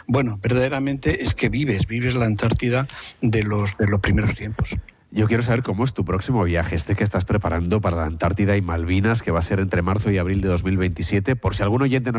bueno, verdaderamente es que vives la Antártida de los primeros tiempos. Yo quiero saber cómo es tu próximo viaje, que estás preparando para la Antártida y Malvinas, que va a ser entre marzo y abril de 2027. Por si algún oyente